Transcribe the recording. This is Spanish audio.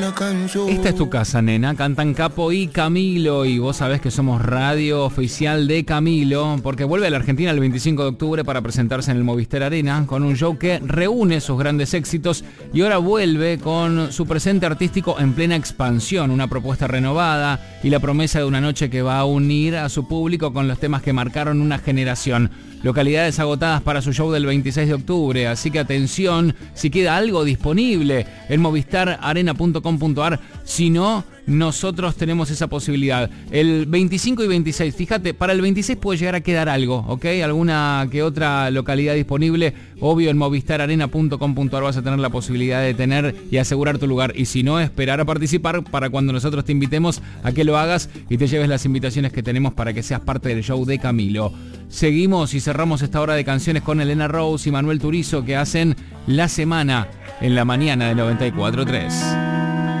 la canción. Esta es tu casa, nena. Cantan Capo y Camilo. Y vos sabés que somos radio oficial de Camilo, porque vuelve a la Argentina el 25 de octubre para presentarse en el Movistar Arena con un show que reúne sus grandes éxitos y ahora vuelve con su presente artístico en plena expansión, una propuesta renovada y la promesa de una noche que va a unir a su público con los temas que marcaron una generación. Localidades agotadas para su show del 26 de octubre, así que atención, si queda algo disponible en movistararena.com.ar, si no, nosotros tenemos esa posibilidad. El 25 y 26, fíjate, para el 26 puede llegar a quedar algo, ¿ok? Alguna que otra localidad disponible, obvio en movistararena.com.ar vas a tener la posibilidad de tener y asegurar tu lugar, y si no, esperar a participar para cuando nosotros te invitemos a que lo hagas y te lleves las invitaciones que tenemos para que seas parte del show de Camilo. Seguimos y cerramos esta hora de canciones con Elena Rose y Manuel Turizo, que hacen La Semana en la mañana de 94.3.